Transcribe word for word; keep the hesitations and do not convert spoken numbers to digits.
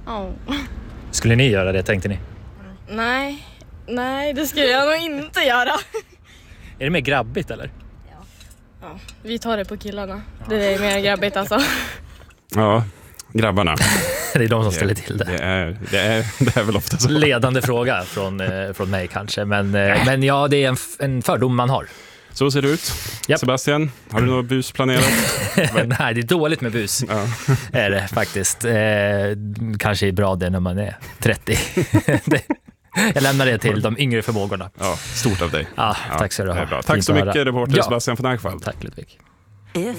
Oh. Skulle ni göra det, tänkte ni? Nej, nej det skulle jag nog inte göra. Är det mer grabbigt eller? Ja, ja vi tar det på killarna. Det är mer grabbigt alltså. Ja, grabbarna. Det är de som ställer till det. Det är, det är, det är väl ofta så. Ledande fråga från, eh, från mig kanske. Men, eh, men ja, det är en, en fördom man har. Så ser det ut. Japp. Sebastian, har du något bus planerat? Nej, det är dåligt med bus. Ja. Är det faktiskt. Eh, kanske är bra det när man är trettio. det, jag lämnar det till de yngre förmågorna. Ja, stort av dig. Ja, tack så du ha. Tack så mycket, reporter ja. Sebastian von Archwald. Tack Ludvig.